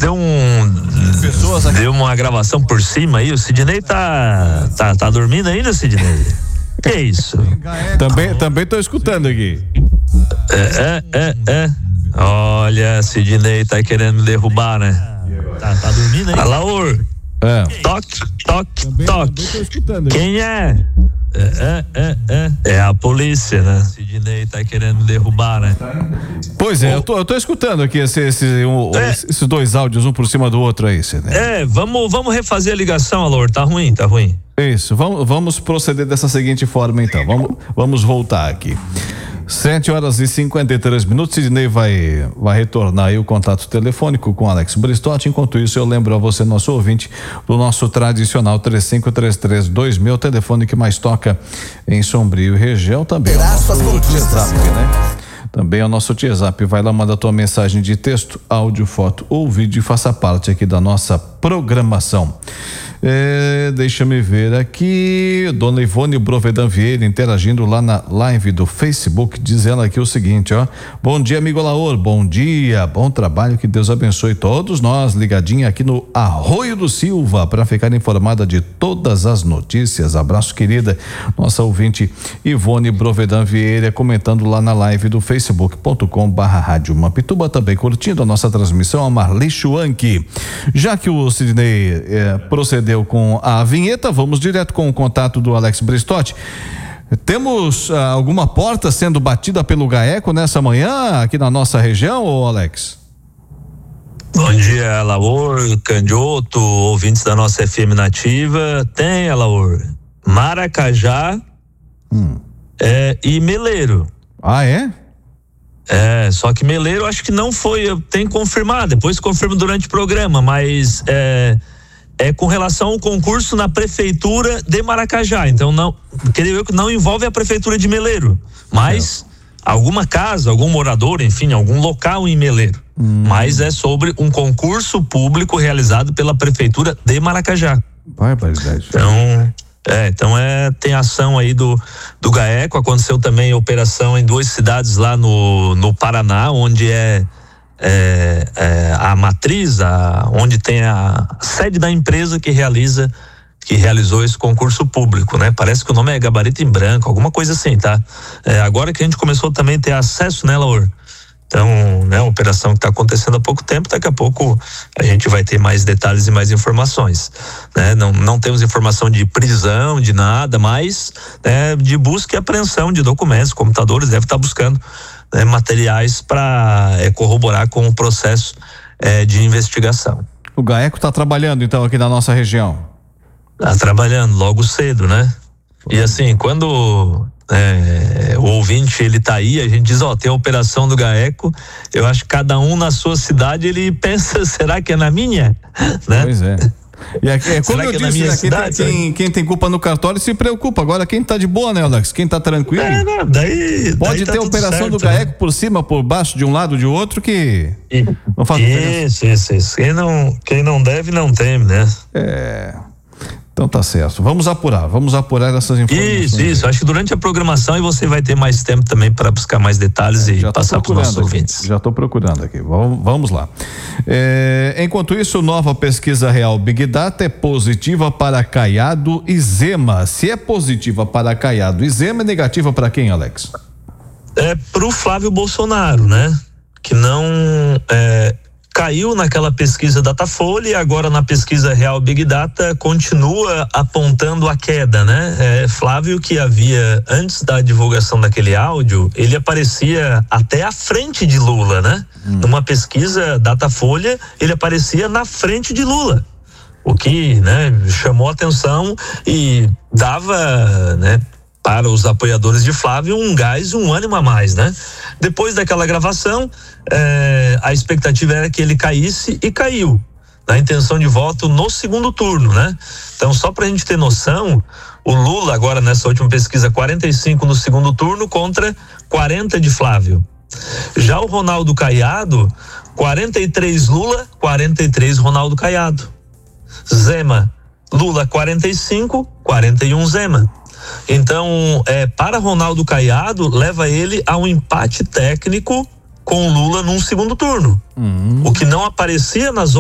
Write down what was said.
deu uma gravação por cima aí. O Sidney tá dormindo ainda, Sidney? Que isso? Também tô escutando aqui. Olha, Sidney tá querendo me derrubar, né? Tá dormindo aí? Alaor. Toque. Quem é? É a polícia, né? Sidney tá querendo me derrubar, né? Pois é, eu tô escutando aqui esses dois áudios, um por cima do outro aí, Sidney. Vamos refazer a ligação, Alaor. Tá ruim. Isso, vamos proceder dessa seguinte forma, então. Vamos voltar aqui. 7h53. Sidney vai retornar aí o contato telefônico com Alex Bristotti. Enquanto isso, eu lembro a você, nosso ouvinte, do nosso tradicional 3533-2000, telefone que mais toca em Sombrio e região. Também é o nosso WhatsApp, né? Também é o nosso WhatsApp. Vai lá, manda a tua mensagem de texto, áudio, foto ou vídeo e faça parte aqui da nossa programação. Deixa me ver aqui, Dona Ivone Brovedan Vieira interagindo lá na live do Facebook, diz ela aqui o seguinte, ó: bom dia, amigo Alaor, bom dia, bom trabalho, que Deus abençoe todos nós, ligadinha aqui no Arroio do Silva, para ficar informada de todas as notícias. Abraço, querida, nossa ouvinte Ivone Brovedan Vieira, comentando lá na live do facebook.com/Rádio Mampituba, também curtindo a nossa transmissão, a Marli Schwank. Já que o Sidney procedeu com a vinheta, vamos direto com o contato do Alex Bristotti. Temos alguma porta sendo batida pelo GAECO nessa manhã aqui na nossa região, ô Alex? Bom dia, Alaor, Candioto, ouvintes da nossa FM Nativa. Tem, Alaor, Maracajá e Meleiro. Ah, é? Só que Meleiro acho que não foi, eu tenho que confirmar, depois confirmo durante o programa, mas com relação ao concurso na prefeitura de Maracajá, então não, creio eu que não envolve a prefeitura de Meleiro, mas alguma casa, algum morador, enfim, algum local em Meleiro, mas é sobre um concurso público realizado pela prefeitura de Maracajá. Barbaridade. Então tem ação aí do GAECO. Aconteceu também operação em 2 cidades lá no Paraná, onde a matriz, onde tem a sede da empresa que realizou esse concurso público, né? Parece que o nome é Gabarito em Branco, alguma coisa assim, tá? Agora que a gente começou também a ter acesso, né, Laura? Então, né, uma operação que está acontecendo há pouco tempo, daqui a pouco a gente vai ter mais detalhes e mais informações, né? Não temos informação de prisão, de nada, mas de busca e apreensão de documentos, computadores, deve estar buscando materiais para corroborar com o processo de investigação. O GAECO está trabalhando então aqui na nossa região? Está trabalhando logo cedo, né? E assim, quando o ouvinte ele tá aí, a gente diz, tem a operação do GAECO, eu acho que cada um na sua cidade ele pensa, será que é na minha? Né? Pois é. E como eu disse, né, cidade, quem tem culpa no cartório se preocupa. Agora quem tá de boa, né, Alex? Quem tá tranquilo, pode ter operação certo, do GAECO, né? Por cima, por baixo, de um lado, de outro, que não faz diferença. Isso. Quem não deve, não teme, né? Então tá certo. Vamos apurar essas informações. Isso. Acho que durante a programação você vai ter mais tempo também para buscar mais detalhes e passar para os nossos ouvintes. Já estou procurando aqui. Vamos lá. Enquanto isso, nova pesquisa real Big Data é positiva para Caiado e Zema. Se é positiva para Caiado e Zema, é negativa para quem, Alex? Para o Flávio Bolsonaro, né? Que não caiu naquela pesquisa Datafolha e agora na pesquisa real Big Data continua apontando a queda, né? Flávio, que havia, antes da divulgação daquele áudio, ele aparecia até à frente de Lula, né? Numa pesquisa Datafolha, ele aparecia na frente de Lula, o que, né, chamou atenção e dava, né, para os apoiadores de Flávio um gás, um ânimo a mais, né? Depois daquela gravação, a expectativa era que ele caísse e caiu, na intenção de voto no segundo turno, né? Então, só pra gente ter noção, o Lula agora nessa última pesquisa 45 no segundo turno contra 40 de Flávio. Já o Ronaldo Caiado, 43 Lula, 43 Ronaldo Caiado. Zema, Lula 45, 41 Zema. Então, para Ronaldo Caiado, leva ele a um empate técnico com Lula num segundo turno. O que não aparecia nas